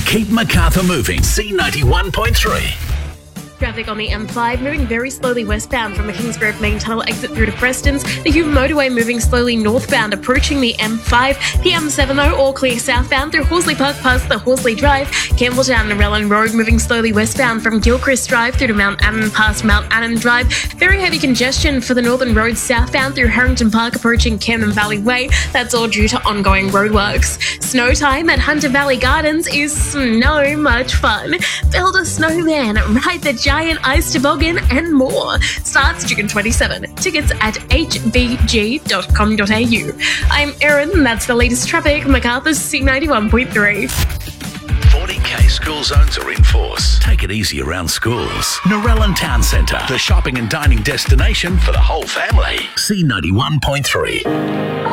Keep Macarthur moving. C91.3. Traffic on the M5 moving very slowly westbound from the Kingsgrove main tunnel exit through to Preston's. The Hume motorway moving slowly northbound approaching the M5. The M7 though all clear southbound through Horsley Park past the Horsley Drive. Campbelltown and Rellan Road moving slowly westbound from Gilchrist Drive through to Mount Annan past Mount Annan Drive. Very heavy congestion for the Northern Road southbound through Harrington Park approaching Camden Valley Way. That's all due to ongoing roadworks. Snow time at Hunter Valley Gardens is so much fun. Build a snowman, ride the giant ice toboggan and more. Starts June 27. Tickets at hvg.com.au. I'm Erin, and that's the latest traffic. Macarthur's C91.3. 40k school zones are in force. Take it easy around schools. Narellan Town Centre, the shopping and dining destination for the whole family. C91.3.